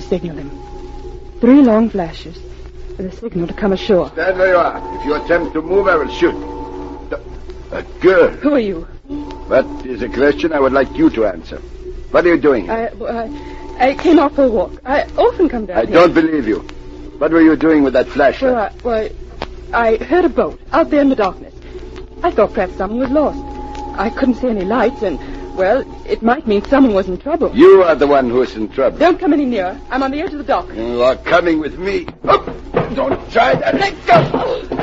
signal him. 3 long flashes. The signal to come ashore. Stand where you are. If you attempt to move, I will shoot. A girl. Who are you? That is a question I would like you to answer. What are you doing here? I came out for a walk. I often come down I here. don't believe you. What were you doing with that flashlight? I heard a boat out there in the darkness. I thought perhaps someone was lost. I couldn't see any lights, and, well, it might mean someone was in trouble. You are the one who is in trouble. Don't come any nearer. I'm on the edge of the dock. You are coming with me. Up! Don't try that. Let go!